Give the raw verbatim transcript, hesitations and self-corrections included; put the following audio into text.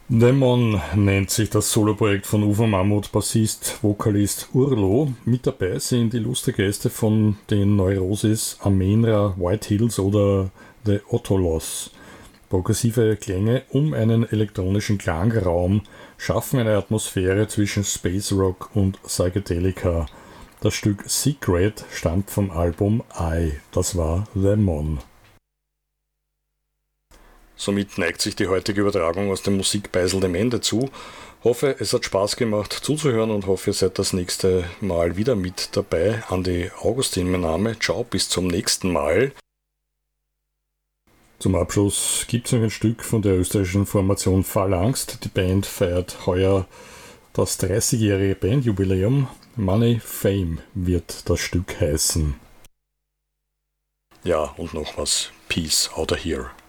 Demon nennt sich das Soloprojekt von Uwe Mammut, Bassist, Vokalist Urlo. Mit dabei sind illustre Gäste von den Neurosis, Amenra, White Hills oder The Ottolos. Progressive Klänge um einen elektronischen Klangraum schaffen eine Atmosphäre zwischen Space Rock und Psychedelica. Das Stück Secret stammt vom Album I. Das war Demon. Somit neigt sich die heutige Übertragung aus dem Musikbeisel dem Ende zu. Hoffe, es hat Spaß gemacht zuzuhören und hoffe, ihr seid das nächste Mal wieder mit dabei. Andi Augustin, mein Name. Ciao, bis zum nächsten Mal. Zum Abschluss gibt es noch ein Stück von der österreichischen Formation Phalanx. Die Band feiert heuer das dreißigjährige Bandjubiläum. Money Fame wird das Stück heißen. Ja, und noch was. Peace out of here.